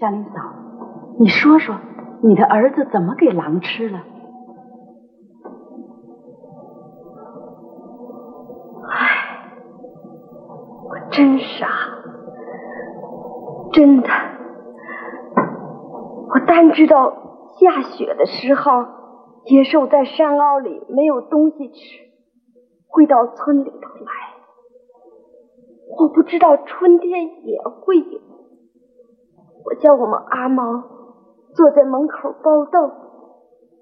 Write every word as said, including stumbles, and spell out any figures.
香菱嫂，你说说，你的儿子怎么给狼吃了？ 唉，我真傻，真的，我单知道下雪的时候，野兽在山坳里没有东西吃，会到村里头来。我不知道春天也会有。我叫我们阿毛坐在门口包豆，